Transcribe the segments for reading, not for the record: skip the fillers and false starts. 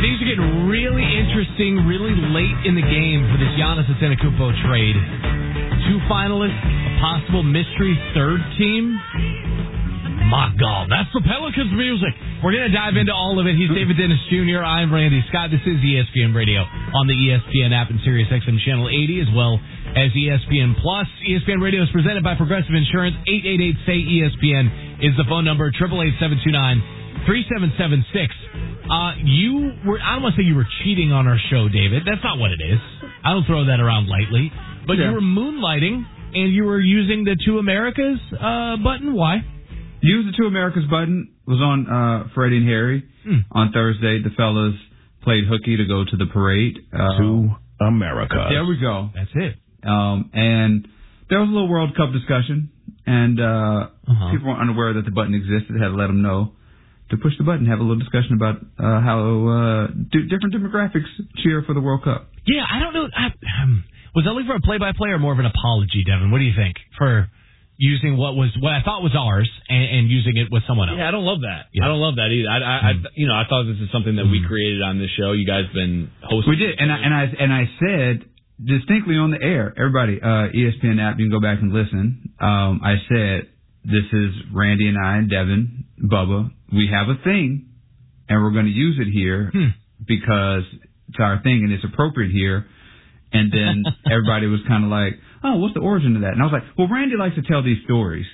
Things are getting really interesting, really late in the game for this Giannis Antetokounmpo trade. 2 finalists, a possible mystery third team. My God, that's the Pelicans music. We're going to dive into all of it. He's David Dennis Jr. I'm Randy Scott. This is ESPN Radio on the ESPN app and Sirius XM Channel 80, as well as ESPN Plus. ESPN Radio is presented by Progressive Insurance. 888-SAY-ESPN is the phone number. 888-729-3776. I don't want to say you were cheating on our show, David. That's not what it is. I don't throw that around lightly. But you were moonlighting, and you were using the Two Americas button. Why? Use the Two Americas button. Was on Freddie and Harry on Thursday. The fellas played hooky to go to the parade. Two Americas. There we go. That's it. And there was a little World Cup discussion, and people were unaware that the button existed. Had to let them know to push the button, have a little discussion about how different demographics cheer for the World Cup. Yeah, I don't know. Was that looking for a play-by-play or more of an apology, Devin? What do you think for using what I thought was ours and using it with someone else? Yeah, I don't love that. Yeah. I don't love that either. I thought this is something that we created on this show. You guys been hosting. We did, and I said distinctly on the air, everybody, ESPN app, you can go back and listen. I said, this is Randy and I and Devin, Bubba. We have a thing, and we're going to use it here because it's our thing and it's appropriate here. And then everybody was kind of like, oh, what's the origin of that? And I was like, well, Randy likes to tell these stories.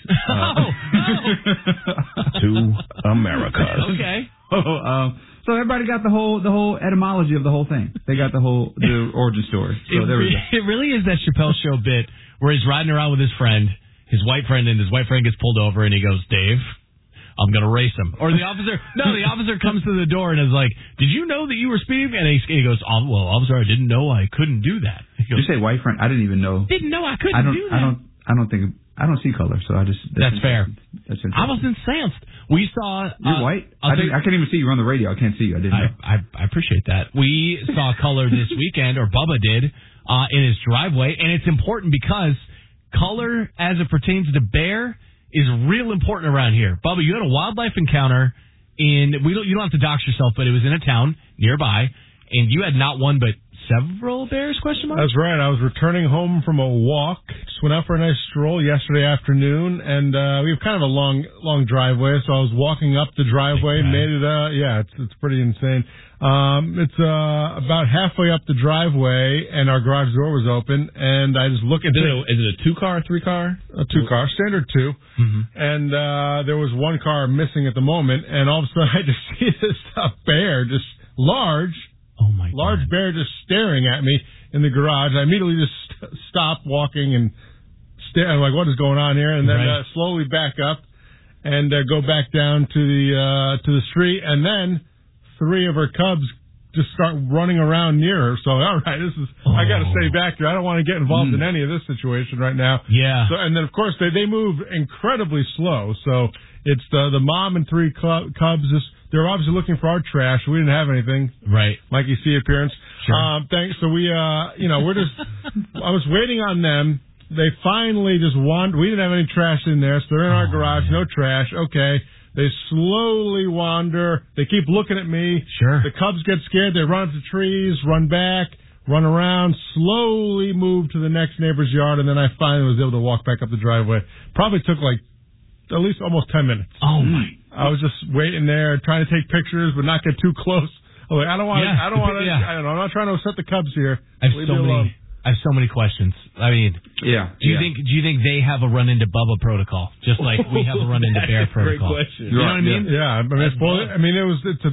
Two Americas. Okay. So everybody got the whole etymology of the whole thing. They got the origin story. So there we go. It really is that Chappelle Show bit where he's riding around with his friend, his white friend, and his white friend gets pulled over, and he goes, Dave, I'm going to race him. Or the officer comes to the door and is like, did you know that you were speeding? And he goes, well, officer, I didn't know I couldn't do that. He goes, did you say white friend? I didn't even know. Didn't know I couldn't do that. I don't see color, so I just... That's fair. That's I was incensed. We saw... You're white? I can't even see you on the radio. I can't see you. I didn't know. I appreciate that. We saw color this weekend, or Bubba did, in his driveway, and it's important because color, as it pertains to bear, is real important around here. Bubba, you had a wildlife encounter you don't have to dox yourself, but it was in a town nearby, and you had not one but several bears, question mark? That's right. I was returning home from a walk. Just went out for a nice stroll yesterday afternoon, and we have kind of a long driveway, so I was walking up the driveway, made it, it's pretty insane. It's about halfway up the driveway, and our garage door was open, and I just look at it. Is it a 2-car, 3-car? A 2-car, standard 2. Mm-hmm. And there was one car missing at the moment, and all of a sudden I just see this bear, just large. Oh my large God. bear just staring at me in the garage. I immediately just stop walking and stare. I'm like, what is going on here? And then slowly back up and go back down to the street. And then 3 of her cubs just start running around near her. So, all right, I got to stay back here. I don't want to get involved in any of this situation right now. Yeah. So, and then, of course, they move incredibly slow. So it's the mom and 3 cubs they're obviously looking for our trash. We didn't have anything. Right. Like you see appearance. Sure. Thanks. So we, we're just, I was waiting on them. They finally just wandered. We didn't have any trash in there, so they're in our garage. Man. No trash. Okay. They slowly wander. They keep looking at me. Sure. The cubs get scared. They run up the trees, run back, run around, slowly move to the next neighbor's yard, and then I finally was able to walk back up the driveway. Probably took like at least almost 10 minutes. Oh, my. I was just waiting there, trying to take pictures, but not get too close. I'm like, I don't want to. I'm not trying to upset the Cubs here. I have so many questions. I mean, do you think they have a run into Bubba protocol, just like we have a run into Bear protocol? Great question. You know what I mean? Yeah. It's a